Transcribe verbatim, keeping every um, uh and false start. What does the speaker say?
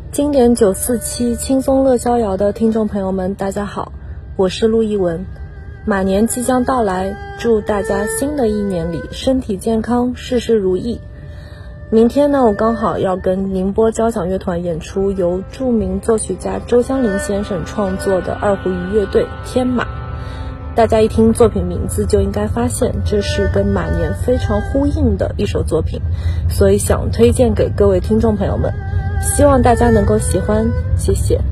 经典九四七轻松乐逍遥的听众朋友们，大家好，我是陆一文。马年即将到来，祝大家新的一年里身体健康，事事如意。明天呢，我刚好要跟宁波交响乐团演出由著名作曲家周湘林先生创作的二胡鱼乐队天马。大家一听作品名字就应该发现这是跟马年非常呼应的一首作品，所以想推荐给各位听众朋友们，希望大家能够喜欢，谢谢。